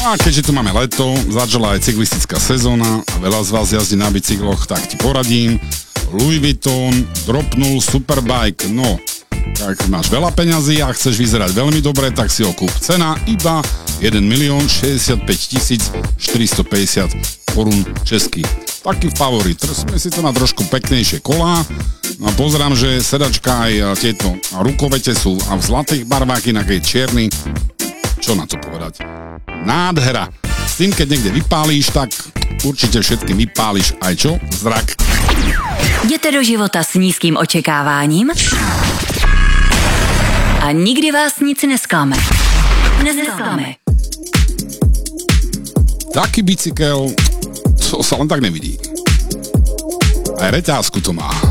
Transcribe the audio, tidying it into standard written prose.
No a keďže tu máme leto, začala aj cyklistická sezóna a veľa z vás jazdí na bicykloch, tak ti poradím. Louis Vuitton dropnul Superbike, no, tak máš veľa peňazí a chceš vyzerať veľmi dobre, tak si ho kúp. Cena iba 1 065 450 korún českých. Taký favorit. Trsme si to na trošku peknejšie kolá. No a pozerám, že sedačka aj tieto rukovete sú a v zlatých barvách, inak je čierny. Čo na to povedať? Nádhera. S tým, keď niekde vypálíš, tak určite všetkým vypálíš aj čo? Zrak. Jděte do života s nízkým očekáváním a nikdy vás nic nesklame. Nesklame. Taký bicykel, to sa len tak nevidí. Aj reťázku to má.